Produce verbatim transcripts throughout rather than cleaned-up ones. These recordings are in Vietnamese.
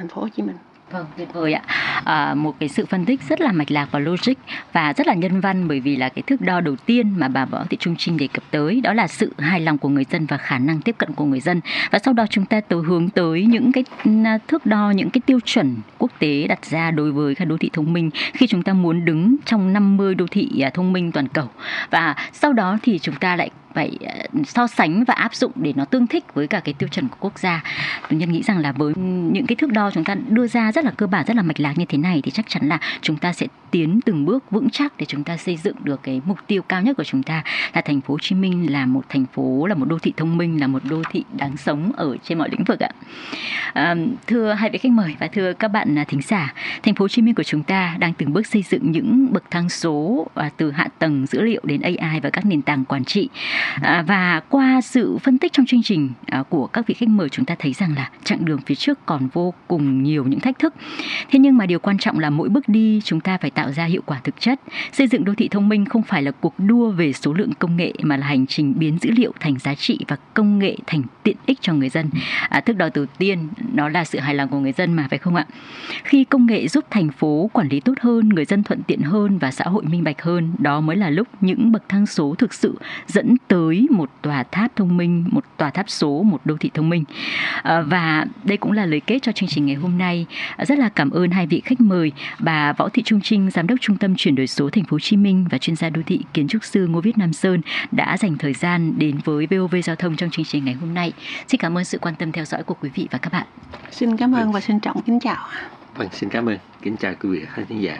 thành phố Hồ Chí Minh. Vâng, tuyệt vời ạ. À, một cái sự phân tích rất là mạch lạc và logic và rất là nhân văn, bởi vì là cái thước đo đầu tiên mà bà Võ Thị Trung Trinh đề cập tới đó là sự hài lòng của người dân và khả năng tiếp cận của người dân. Và sau đó chúng ta tới hướng tới những cái thước đo, những cái tiêu chuẩn quốc tế đặt ra đối với các đô thị thông minh khi chúng ta muốn đứng trong năm mươi đô thị thông minh toàn cầu. Và sau đó thì chúng ta lại phải so sánh và áp dụng để nó tương thích với cả cái tiêu chuẩn của quốc gia. Tôi nhân nghĩ rằng là với những cái thước đo chúng ta đưa ra rất là cơ bản, rất là mạch lạc như thế này thì chắc chắn là chúng ta sẽ tiến từng bước vững chắc để chúng ta xây dựng được cái mục tiêu cao nhất của chúng ta là thành phố Hồ Chí Minh là một thành phố, là một đô thị thông minh, là một đô thị đáng sống ở trên mọi lĩnh vực ạ. À, thưa hai vị khách mời và thưa các bạn thính giả, thành phố Hồ Chí Minh của chúng ta đang từng bước xây dựng những bậc thang số à, từ hạ tầng dữ liệu đến a i và các nền tảng quản trị. À, và qua sự phân tích trong chương trình à, của các vị khách mời, chúng ta thấy rằng là chặng đường phía trước còn vô cùng nhiều những thách thức. Thế nhưng mà điều quan trọng là mỗi bước đi chúng ta phải tạo ra hiệu quả thực chất. Xây dựng đô thị thông minh không phải là cuộc đua về số lượng công nghệ mà là hành trình biến dữ liệu thành giá trị và công nghệ thành tiện ích cho người dân. À, thước đo đầu tiên đó là sự hài lòng của người dân mà, phải không ạ? Khi công nghệ giúp thành phố quản lý tốt hơn, người dân thuận tiện hơn và xã hội minh bạch hơn, đó mới là lúc những bậc thang số thực sự dẫn tới một tòa tháp thông minh, một tòa tháp số, một đô thị thông minh. À, và đây cũng là lời kết cho chương trình ngày hôm nay. À, rất là cảm ơn hai vị khách mời, bà Võ Thị Trung Trinh, Giám đốc Trung tâm Chuyển đổi số Thành phố Hồ Chí Minh và chuyên gia đô thị kiến trúc sư Ngô Viết Nam Sơn đã dành thời gian đến với vê o vê Giao thông trong chương trình ngày hôm nay. Xin cảm ơn sự quan tâm theo dõi của quý vị và các bạn. Xin cảm ơn và xin trọng kính chào. Vâng, xin cảm ơn. Kính chào quý vị khán giả.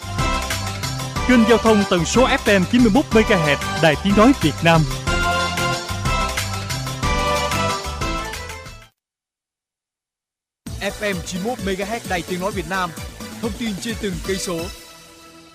Kênh giao thông tần số ép em chín mươi mốt mê ga héc Đài Tiếng nói Việt Nam. ép em chín mươi mốt mê ga héc Đài Tiếng nói Việt Nam. Thông tin trên từng cây số.